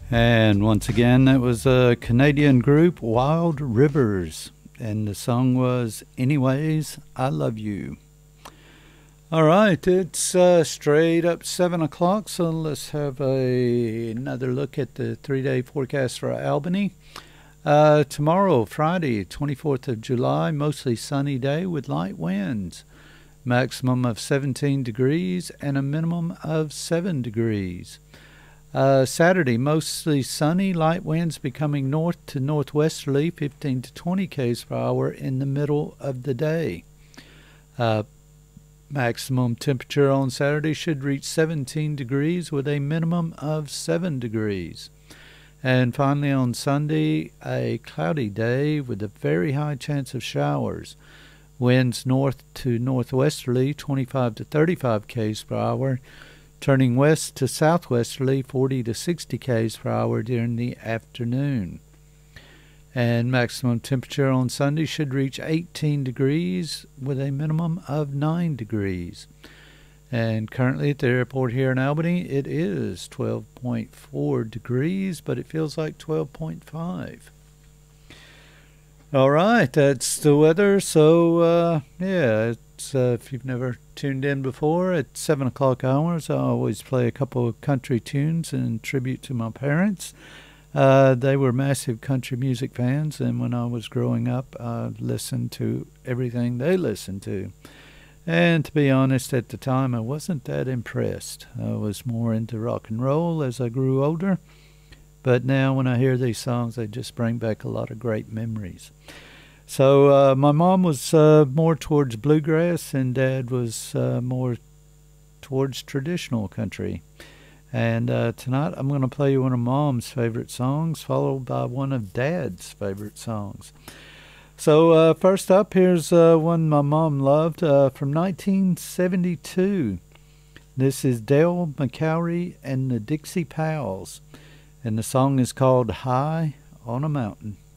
And once again, that was a Canadian group, Wild Rivers, and the song was Anyways, I Love You. All right, it's straight up 7 o'clock, so let's have another look at the 3-day forecast for Albany. Tomorrow, Friday, 24th of July, mostly sunny day with light winds. Maximum of 17 degrees and a minimum of 7 degrees. Saturday, mostly sunny, light winds becoming north to northwesterly, 15 to 20 km per hour in the middle of the day. Maximum temperature on Saturday should reach 17 degrees with a minimum of 7 degrees. And finally on Sunday, a cloudy day with a very high chance of showers. Winds north to northwesterly, 25 to 35 km per hour. Turning west to southwesterly, 40 to 60 km per hour during the afternoon. And maximum temperature on Sunday should reach 18 degrees with a minimum of 9 degrees. And currently at the airport here in Albany, it is 12.4 degrees, but it feels like 12.5. All right, that's the weather. So, yeah, if you've never tuned in before, at 7 o'clock hours, I always play a couple of country tunes in tribute to my parents. They were massive country music fans, and when I was growing up, I listened to everything they listened to. And to be honest, at the time, I wasn't that impressed. I was more into rock and roll as I grew older. But now when I hear these songs, they just bring back a lot of great memories. So my mom was more towards bluegrass, and Dad was more towards traditional country. And tonight I'm going to play you one of Mom's favorite songs, followed by one of Dad's favorite songs. So first up, here's one my mom loved from 1972. This is Dale McCoury and the Dixie Pals, and the song is called High on a Mountain.